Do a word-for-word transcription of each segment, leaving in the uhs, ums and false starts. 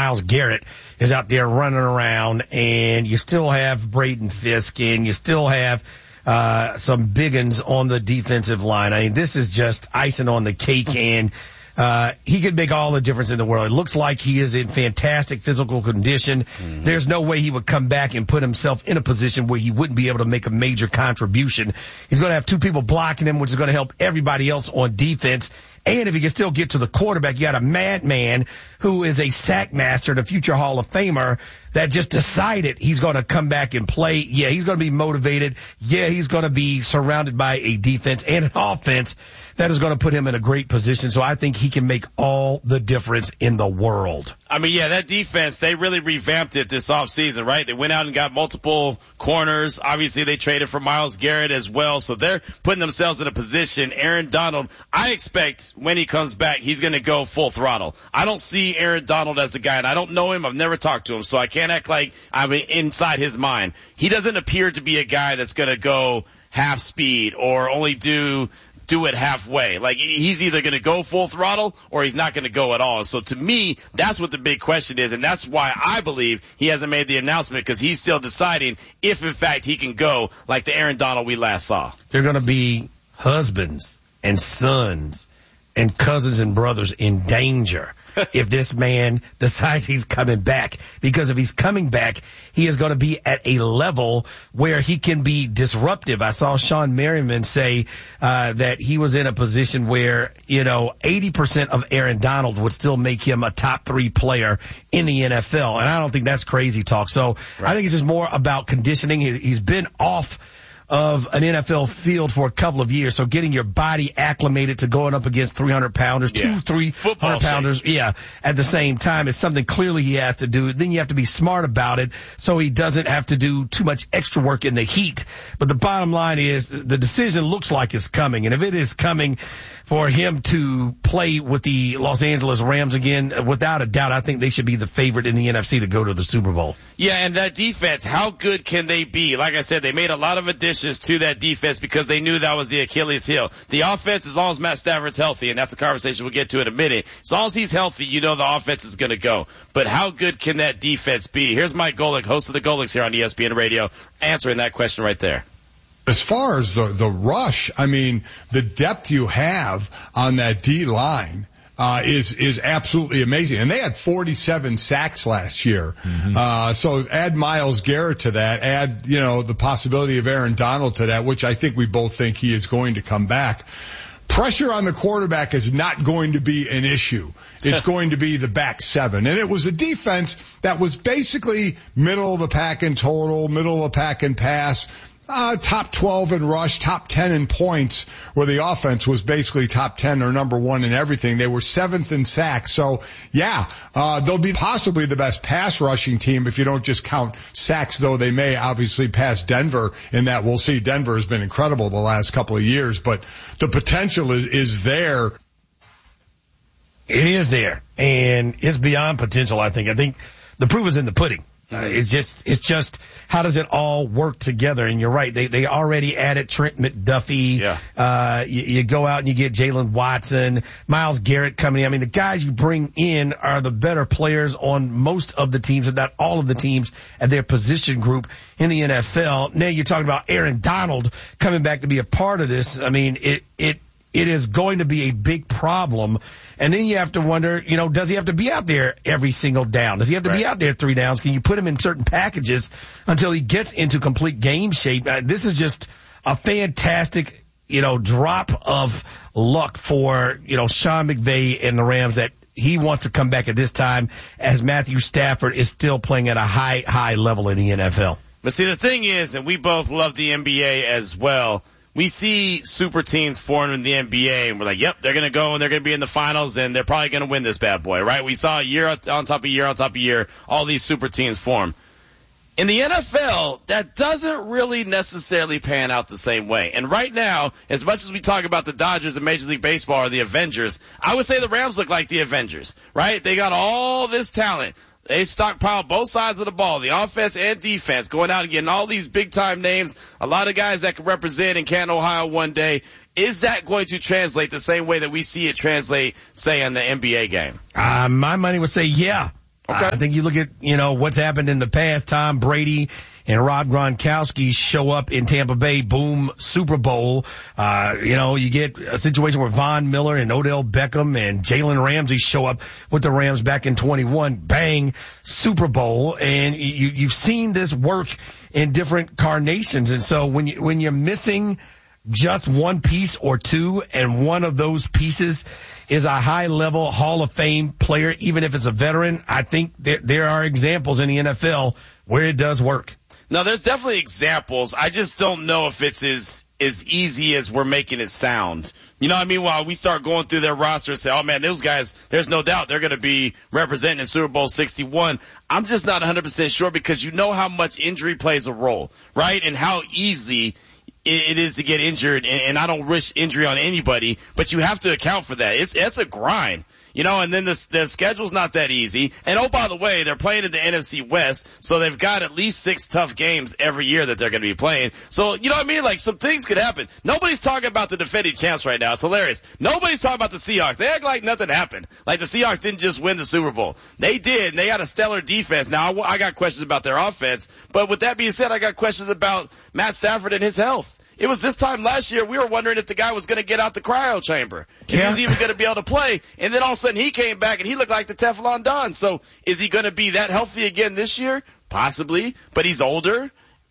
Myles Garrett is out there running around, and you still have Braden Fisk, and you still have uh some big uns on the defensive line. I mean, this is just icing on the cake, and Uh, he could make all the difference in the world. It looks like he is in fantastic physical condition. Mm-hmm. There's no way he would come back and put himself in a position where he wouldn't be able to make a major contribution. He's going to have two people blocking him, which is going to help everybody else on defense. And if he can still get to the quarterback, you got a madman who is a sack master, the future Hall of Famer, that just decided he's going to come back and play. Yeah, he's going to be motivated. Yeah, he's going to be surrounded by a defense and an offense that is going to put him in a great position. So I think he can make all the difference in the world. I mean, yeah, that defense, they really revamped it this offseason, right? They went out and got multiple corners. Obviously, they traded for Myles Garrett as well. So they're putting themselves in a position. Aaron Donald, I expect when he comes back, he's going to go full throttle. I don't see Aaron Donald as a guy, and I don't know him. I've never talked to him, so I can't act like I'm inside his mind. He doesn't appear to be a guy that's going to go half speed or only do do it halfway. Like, he's either going to go full throttle or he's not going to go at all. And so to me, that's what the big question is, and that's why I believe he hasn't made the announcement, because he's still deciding if, in fact, he can go like the Aaron Donald we last saw. They're going to be husbands and sons and cousins and brothers in danger if this man decides he's coming back. Because if he's coming back, he is going to be at a level where he can be disruptive. I saw Sean Merriman say uh that he was in a position where, you know, eighty percent of Aaron Donald would still make him a top three player in the N F L. And I don't think that's crazy talk. So right. I think it's just more about conditioning. He's been off of an N F L field for a couple of years, so getting your body acclimated to going up against three hundred pounders, yeah. two, three hundred pounders, shape. yeah, at the same time is something clearly he has to do. Then you have to be smart about it so he doesn't have to do too much extra work in the heat. But the bottom line is the decision looks like it's coming, and if it is coming for him to play with the Los Angeles Rams again, without a doubt, I think they should be the favorite in the N F C to go to the Super Bowl. Yeah, and that defense, how good can they be? Like I said, they made a lot of additions to that defense because they knew that was the Achilles heel. The offense, as long as Matt Stafford's healthy, and that's a conversation we'll get to in a minute, as long as he's healthy, you know the offense is going to go. But how good can that defense be? Here's Mike Golick, host of the Golics here on E S P N Radio, answering that question right there. As far as the, the rush, I mean, the depth you have on that D-line uh, is is absolutely amazing. And they had forty-seven sacks last year. Mm-hmm. Uh, so add Myles Garrett to that, add, you know, the possibility of Aaron Donald to that, which I think we both think he is going to come back. Pressure on the quarterback is not going to be an issue. It's going to be the back seven. And it was a defense that was basically middle of the pack in total, middle of the pack in pass. Uh, top twelve in rush, top ten in points, where the offense was basically top ten or number one in everything. They were seventh in sacks. So, yeah, uh, they'll be possibly the best pass rushing team if you don't just count sacks, though they may obviously pass Denver in that. We'll see. Denver has been incredible the last couple of years, but the potential is, is there. It is there, and it's beyond potential, I think. I think the proof is in the pudding. Uh, it's just, it's just, how does it all work together? And you're right. They, they already added Trent McDuffie. Yeah. Uh, you, you go out and you get Jalen Watson, Myles Garrett coming in. I mean, the guys you bring in are the better players on most of the teams, if not all of the teams at their position group in the N F L. Now you're talking about Aaron Donald coming back to be a part of this. I mean, it, it, it is going to be a big problem. And then you have to wonder, you know, does he have to be out there every single down? Does he have to right. be out there three downs? Can you put him in certain packages until he gets into complete game shape? Uh, this is just a fantastic, you know, drop of luck for, you know, Sean McVay and the Rams that he wants to come back at this time as Matthew Stafford is still playing at a high, high level in the N F L. But see, the thing is, and we both love the N B A as well, we see super teams forming in the N B A, and we're like, yep, they're going to go and they're going to be in the finals, and they're probably going to win this bad boy, right? We saw year on top of year on top of year, all these super teams form. In the N F L, that doesn't really necessarily pan out the same way. And right now, as much as we talk about the Dodgers in Major League Baseball or the Avengers, I would say the Rams look like the Avengers, right? They got all this talent. They stockpile both sides of the ball, the offense and defense, going out and getting all these big-time names, a lot of guys that can represent in Canton, Ohio one day. Is that going to translate the same way that we see it translate, say, in the N B A game? Uh, my money would say yeah. Okay. I think you look at, you know, what's happened in the past. Tom Brady and Rob Gronkowski show up in Tampa Bay, boom, Super Bowl. Uh, you know, you get a situation where Von Miller and Odell Beckham and Jalen Ramsey show up with the Rams back in twenty-one, bang, Super Bowl. And you, you've seen this work in different carnations. And so when you, when you're missing just one piece or two, and one of those pieces is a high-level Hall of Fame player, even if it's a veteran, I think there, there are examples in the N F L where it does work. No, there's definitely examples. I just don't know if it's as as easy as we're making it sound. You know what I mean? While we start going through their roster and say, oh man, those guys, there's no doubt they're going to be representing in Super Bowl sixty-one. I'm just not one hundred percent sure, because you know how much injury plays a role, right? And how easy it is to get injured, and I don't wish injury on anybody, but you have to account for that. It's it's a grind, you know, and then the, the schedule's not that easy. And oh, by the way, they're playing in the N F C West, so they've got at least six tough games every year that they're going to be playing. So, you know what I mean? Like, some things could happen. Nobody's talking about the defending champs right now. It's hilarious. Nobody's talking about the Seahawks. They act like nothing happened. Like the Seahawks didn't just win the Super Bowl. They did, and they got a stellar defense. Now, I, I got questions about their offense, but with that being said, I got questions about Matt Stafford and his health. It was this time last year we were wondering if the guy was going to get out the cryo chamber. If yeah. he was even going to be able to play. And then all of a sudden he came back and he looked like the Teflon Don. So is he going to be that healthy again this year? Possibly. But he's older.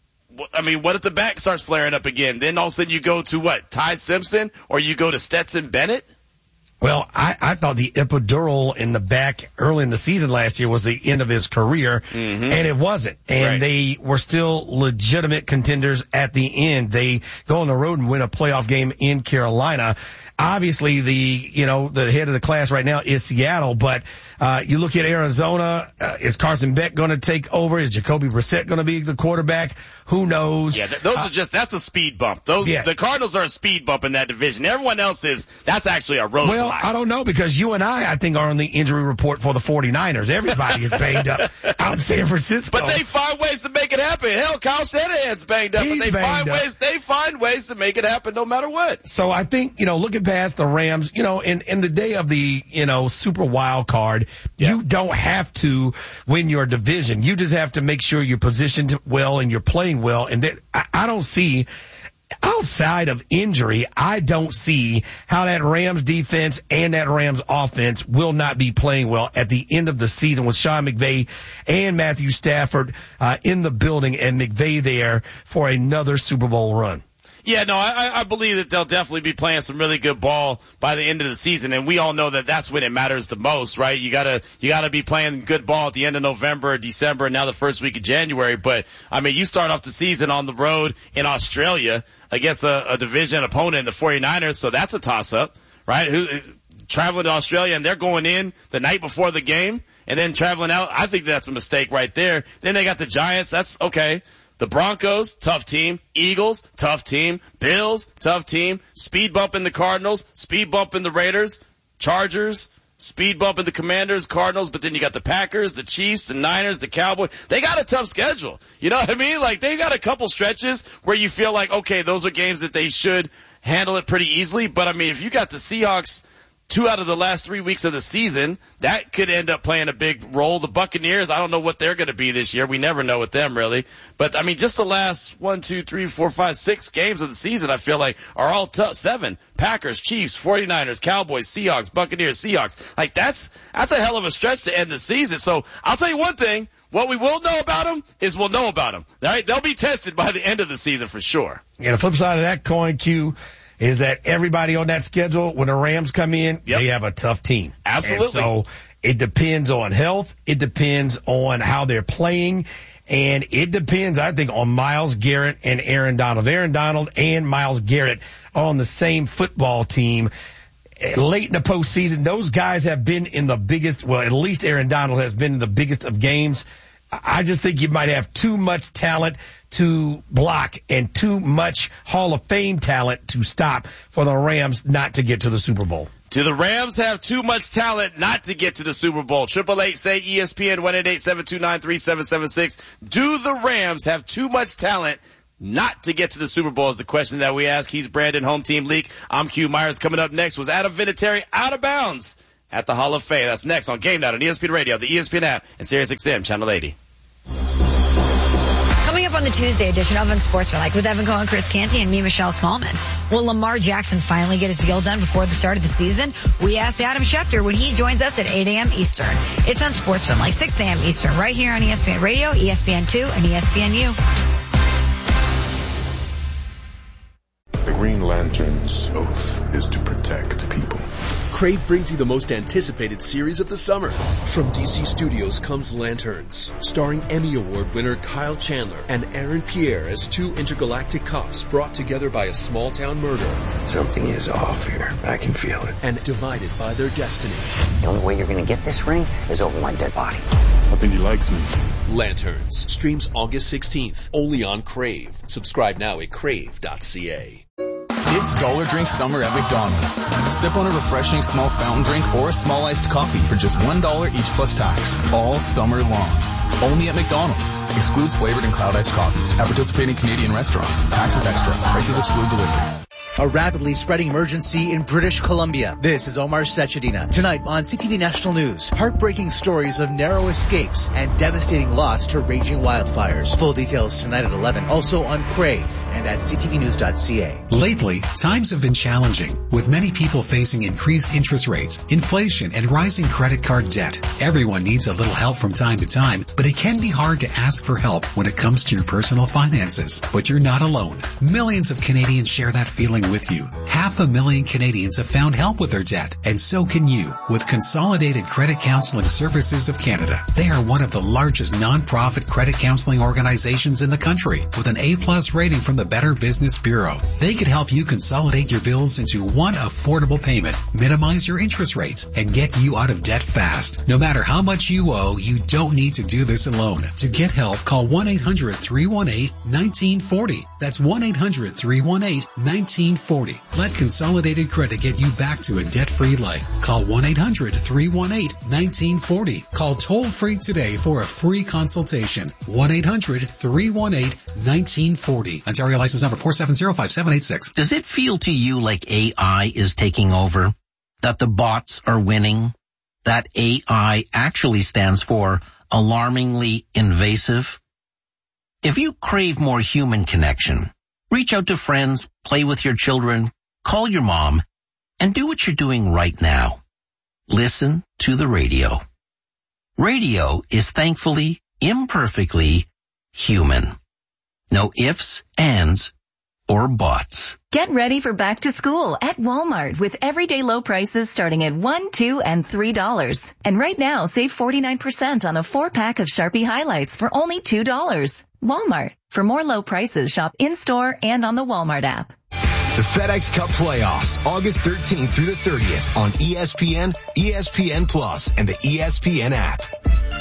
I mean, what if the back starts flaring up again? Then all of a sudden you go to what? Ty Simpson? Or you go to Stetson Bennett? Well, I, I thought the epidural in the back early in the season last year was the end of his career, mm-hmm. and it wasn't. And right. they were still legitimate contenders at the end. They go on the road and win a playoff game in Carolina. Obviously, the, you know, the head of the class right now is Seattle, but uh you look at Arizona, uh, is Carson Beck going to take over? Is Jacoby Brissett going to be the quarterback? Who knows? Yeah, th- those uh, are just, that's a speed bump. Those, yeah. the Cardinals are a speed bump in that division. Everyone else is, that's actually a road Well, block. I don't know, because you and I, I think, are on the injury report for the forty-niners. Everybody is banged up out in San Francisco. But they find ways to make it happen. Hell, Kyle Shanahan's banged up, He's but they find up. ways, they find ways to make it happen no matter what. So I think, you know, looking past the Rams, you know, in, in the day of the, you know, super wild card, yeah. you don't have to win your division. You just have to make sure you're positioned well and you're playing well. And that, I, I don't see, outside of injury, I don't see how that Rams defense and that Rams offense will not be playing well at the end of the season with Sean McVay and Matthew Stafford uh, in the building and McVay there for another Super Bowl run. Yeah, no, I, I believe that they'll definitely be playing some really good ball by the end of the season, and we all know that that's when it matters the most, right? You gotta, you gotta be playing good ball at the end of November, December, and now the first week of January. But I mean, you start off the season on the road in Australia against a, a division opponent in the forty-niners, so that's a toss-up, right? Who traveling to Australia and they're going in the night before the game, and then traveling out. I think that's a mistake right there. Then they got the Giants. That's okay. The Broncos, tough team. Eagles, tough team. Bills, tough team. Speed bump in the Cardinals. Speed bump in the Raiders. Chargers, speed bump in the Commanders, Cardinals. But then you got the Packers, the Chiefs, the Niners, the Cowboys. They got a tough schedule. You know what I mean? Like, they got a couple stretches where you feel like, okay, those are games that they should handle it pretty easily. But I mean, if you got the Seahawks two out of the last three weeks of the season, that could end up playing a big role. The Buccaneers, I don't know what they're going to be this year. We never know with them, really. But, I mean, just the last one, two, three, four, five, six games of the season, I feel like, are all tough. Seven. Packers, Chiefs, forty-niners, Cowboys, Seahawks, Buccaneers, Seahawks. Like, that's, that's a hell of a stretch to end the season. So, I'll tell you one thing. What we will know about them is we'll know about them. All right? They'll be tested by the end of the season for sure. Yeah, the flip side of that coin, Q, is that everybody on that schedule, when the Rams come in, yep. they have a tough team. Absolutely. And so it depends on health. It depends on how they're playing. And it depends, I think, on Myles Garrett and Aaron Donald. Aaron Donald and Myles Garrett are on the same football team. Late in the postseason, those guys have been in the biggest, well, at least Aaron Donald has been in the biggest of games. I just think you might have too much talent to block and too much Hall of Fame talent to stop for the Rams not to get to the Super Bowl. Do the Rams have too much talent not to get to the Super Bowl? Triple eight say E S P N one eight eight seven two nine three seven seven six. Do the Rams have too much talent not to get to the Super Bowl is the question that we ask. He's Brandon, Home Team Leak. I'm Q Myers. Coming up next was Adam Vinatieri, Out of Bounds. at the Hall of Fame. That's next on Game Night on E S P N Radio, the E S P N app, and Sirius X M Channel eighty. Coming up on the Tuesday edition of Unsportsmanlike with Evan Cohen, Chris Canty, and me, Michelle Smallman. Will Lamar Jackson finally get his deal done before the start of the season? We asked Adam Schefter when he joins us at eight a.m. Eastern. It's Unsportsmanlike, six a.m. Eastern, right here on E S P N Radio, E S P N two, and E S P N U. The Green Lantern's oath is to protect people. Crave brings you the most anticipated series of the summer. From D C Studios comes Lanterns, starring Emmy Award winner Kyle Chandler and Aaron Pierre as two intergalactic cops brought together by a small-town murder. Something is off here. I can feel it. And divided by their destiny. The only way you're going to get this ring is over my dead body. I think he likes me. Lanterns streams August sixteenth, only on Crave. Subscribe now at crave dot c a. It's Dollar Drink Summer at McDonald's. Sip on a refreshing small fountain drink or a small iced coffee for just one dollar each plus tax, all summer long. Only at McDonald's. Excludes flavored and cloud iced coffees at participating Canadian restaurants. Taxes extra. Prices exclude delivery. A rapidly spreading emergency in British Columbia. This is Omar Sechedina. Tonight on C T V National News, heartbreaking stories of narrow escapes and devastating loss to raging wildfires. Full details tonight at eleven. Also on Crave and at c t v news dot c a. Lately, times have been challenging, with many people facing increased interest rates, inflation, and rising credit card debt. Everyone needs a little help from time to time, but it can be hard to ask for help when it comes to your personal finances. But you're not alone. Millions of Canadians share that feeling with you. Half a million Canadians have found help with their debt, and so can you with Consolidated Credit Counseling Services of Canada. They are one of the largest non-profit credit counseling organizations in the country with an A-plus rating from the Better Business Bureau. They could help you consolidate your bills into one affordable payment, minimize your interest rates, and get you out of debt fast. No matter how much you owe, you don't need to do this alone. To get help, call one eight hundred three one eight one nine four zero. That's one eight hundred three one eight one nine four zero. Let Consolidated Credit get you back to a debt-free life. Call one eight hundred three one eight one nine four zero. Call toll-free today for a free consultation. one eight hundred three one eight one nine four zero. Ontario license number four seven zero five seven eight six. Does it feel to you like A I is taking over? That the bots are winning? That A I actually stands for alarmingly invasive? If you crave more human connection, reach out to friends, play with your children, call your mom, and do what you're doing right now. Listen to the radio. Radio is thankfully, imperfectly human. No ifs, ands, or buts. Get ready for back to school at Walmart with everyday low prices starting at one, two, and three dollars. And right now, save forty-nine percent on a four-pack of Sharpie highlights for only two dollars. Walmart. For more low prices, shop in-store and on the Walmart app. The FedEx Cup Playoffs, August thirteenth through the thirtieth on E S P N, E S P N Plus, and the E S P N app.